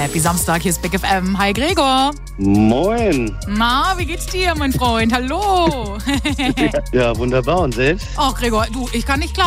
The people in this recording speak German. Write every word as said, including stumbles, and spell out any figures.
Happy Samstag, hier ist Big F M. Hi Gregor. Moin. Na, wie geht's dir, mein Freund? Hallo. Ja, wunderbar. Und selbst? Ach Gregor, du, ich kann nicht klagen.